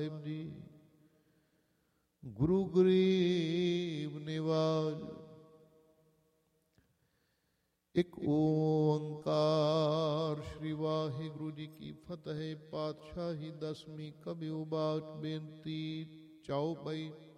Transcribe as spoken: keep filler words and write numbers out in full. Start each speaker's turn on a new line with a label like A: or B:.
A: जी। गुरु गरीब निवाज। एक ओंकार। श्री वाहिगुरु जी की फतेह। पातशाही दसवीं कभी उबाच बेनती चाओ बई।